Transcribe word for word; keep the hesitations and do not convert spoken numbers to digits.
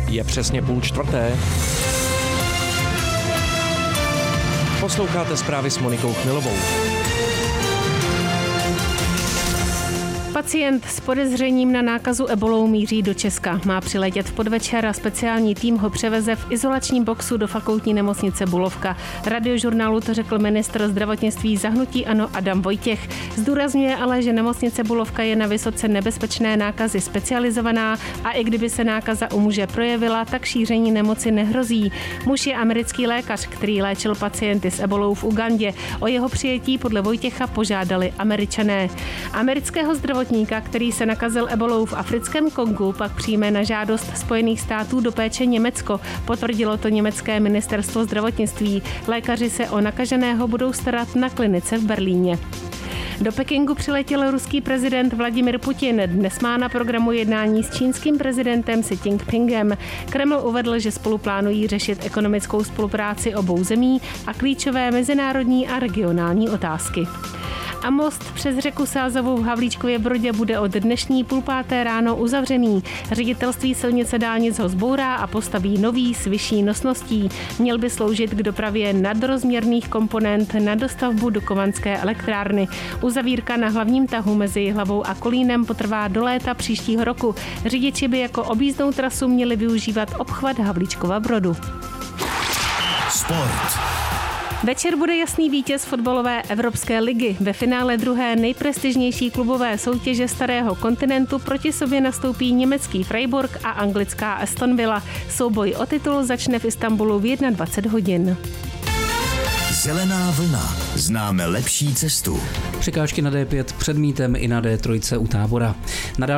Je přesně půl čtvrté. Posloucháte zprávy s Monikou Chmilovou. Pacient s podezřením na nákazu ebolou míří do Česka. Má přiletět v podvečer a speciální tým ho převeze v izolačním boxu do fakultní nemocnice Bulovka. Radiožurnálu to řekl ministr zdravotnictví za hnutí ANO Adam Vojtěch. Zdůrazňuje ale, že nemocnice Bulovka je na vysoce nebezpečné nákazy specializovaná a i kdyby se nákaza u muže projevila, tak šíření nemoci nehrozí. Muž je americký lékař, který léčil pacienty s ebolou v Ugandě. O jeho přijetí podle Vojtěcha požádali Američané. Amerického zdravotnictví který se nakazil ebolou v africkém Kongu, pak přijme na žádost Spojených států do péče Německo. Potvrdilo to německé ministerstvo zdravotnictví. Lékaři se o nakaženého budou starat na klinice v Berlíně. Do Pekingu přiletěl ruský prezident Vladimir Putin. Dnes má na programu jednání s čínským prezidentem Xi Jinpingem. Kreml uvedl, že spolu plánují řešit ekonomickou spolupráci obou zemí a klíčové mezinárodní a regionální otázky. A most přes řeku Sázavu v Havlíčkově Brodě bude od dnešní půl páté ráno uzavřený. Ředitelství silnice dálnic ho zbourá a postaví nový s vyšší nosností. Měl by sloužit k dopravě nadrozměrných komponent na dostavbu Dukovanské elektrárny. Uzavírka na hlavním tahu mezi Jihlavou a Kolínem potrvá do léta příštího roku. Řidiči by jako objízdnou trasu měli využívat obchvat Havlíčkova Brodu. Sport. Večer bude jasný vítěz fotbalové Evropské ligy. Ve finále druhé nejprestižnější klubové soutěže starého kontinentu proti sobě nastoupí německý Freiburg a anglická Aston Villa. Souboj o titul začne v Istanbulu v dvacet jedna hodin. Zelená vlna. Známe lepší cestu. Překážky na D pět před Mítem i na D tři u Tábora. Na